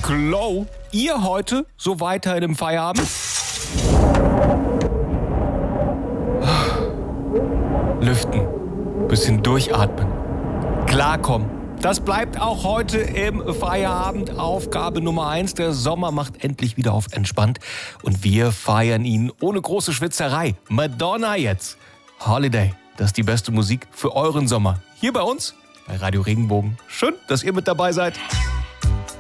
Glow. Ihr heute so weiterhin im Feierabend? Lüften, bisschen durchatmen, klarkommen. Das bleibt auch heute im Feierabend Aufgabe Nummer 1. Der Sommer macht endlich wieder auf entspannt und wir feiern ihn ohne große Schwitzerei. Madonna jetzt. Holiday, das ist die beste Musik für euren Sommer. Hier bei uns, bei Radio Regenbogen. Schön, dass ihr mit dabei seid.